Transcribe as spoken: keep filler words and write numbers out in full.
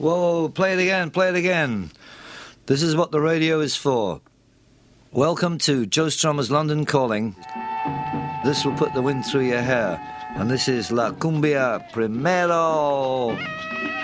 Whoa, play it again, play it again. This is what the radio is for. Welcome to Joe Strummer's London Calling. This will put the wind through your hair. And this is La Cumbia Primero.